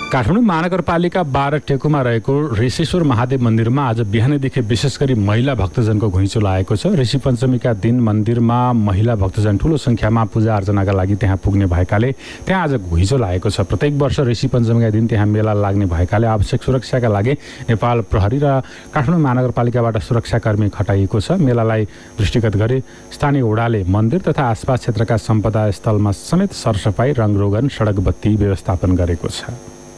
काठमाडौँ महानगरपालिका 12 टेकुमा रहेको ऋषिश्वर महादेव मन्दिरमा आज बिहानैदेखि विशेष गरी महिला भक्तजनको घुइँचो लागेको छ। ऋषि पञ्चमीका दिन मन्दिरमा महिला भक्तजन ठूलो संख्यामा पूजा अर्चनाका लागि त्यहाँ पुग्ने भएकाले त्यहाँ आज घुइँचो लागेको छ। प्रत्येक वर्ष ऋषि पञ्चमीका दिन त्यहाँ मेला लाग्ने भएकाले आवश्यक सुरक्षाका लागि नेपाल प्रहरी र काठमाडौँ महानगरपालिकाबाट सुरक्षाकर्मी खटाइएको छ। मेलालाई दृष्टिगत गरी स्थानीय वडाले मन्दिर तथा आसपास क्षेत्रका सम्पदा स्थलमा समेत सरसफाई, रङरोगन, सडक बत्ती व्यवस्थापन गरेको छ।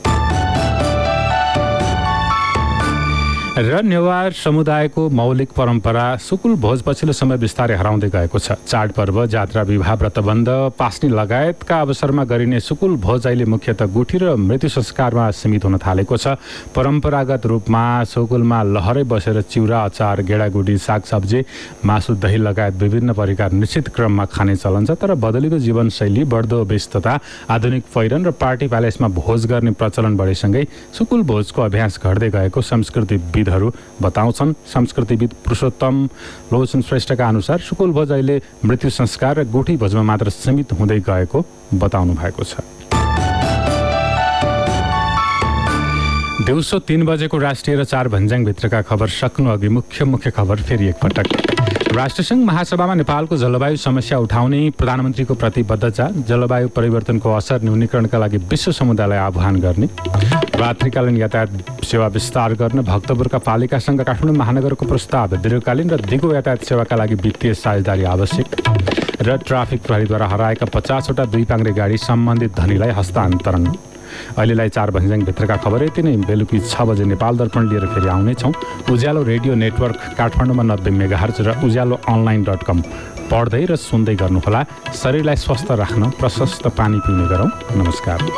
र नेवार समुदायको मौलिक परम्परा सुकुल भोज पछिल्लो समय बिस्तारै हराउँदै गएको छ। चाडपर्व, जात्रा, विवाह, व्रतबन्ध, पास्नी लगायतका अवसरमा गरिने सुकुल भोज अहिले मुख्यतः गुठी र मृत्यु संस्कारमा सीमित हुन थालेको छ। परम्परागत रूपमा सुकुलमा लहरै बसेर चिउरा, अचार, गेडागुडी, सागसब्जी, मासु, दही लगायत विभिन्न परिकार निश्चित क्रममा खाने चलन छ। तर बदलिँदो जीवनशैली, बढ्दो व्यस्तता, आधुनिक पहिरन र पार्टी प्यालेसमा भोज गर्ने प्रचलन बढेसँगै सुकुल भोजको अभ्यास घट्दै गएको संस्कृतिविदहरू बताउँछन्। संस्कृतिविद पुरुषोत्तम लोचन श्रेष्ठका अनुसार सुकुल भोज अहिले मृत्यु संस्कार र गुठी भोजमा मात्र सीमित हुँदै गएको बताउनु भएको छ। दिउँसो 3 बजेको राष्ट्रिय र 4 भन्ज्याङभित्रका खबर सक्नु अघि मुख्य खबर फेरि एकपटक। राष्ट्रसङ्घ महासभामा नेपालको जलवायु समस्या उठाउने प्रधानमन्त्रीको प्रतिबद्धता, जलवायु परिवर्तनको असर न्यूनीकरणका लागि विश्व समुदायलाई आह्वान गर्ने, रात्रिकालीन यातायात सेवा विस्तार गर्न भक्तपुरका पालिकासँग काठमाडौँ महानगरको प्रस्ताव, दीर्घकालीन र दिगो यातायात सेवाका लागि वित्तीय साझेदारी आवश्यक र ट्राफिक प्रहरीद्वारा हराएका 50वटा दुई पाङ्ग्रे गाडी सम्बन्धित धनीलाई हस्तान्तरण। अहिलेलाई 4 भन्ज्याङभित्रका खबर यति नै। बेलुकी 6 बजे नेपाल दर्पण लिएर फेरि आउनेछौँ। उज्यालो रेडियो नेटवर्क काठमाडौँमा 90 मेगाहर्ज र उज्यालो अनलाइन.com पढ्दै र सुन्दै गर्नुहोला। शरीरलाई स्वस्थ राख्न प्रशस्त पानी पिउने गरौँ। नमस्कार।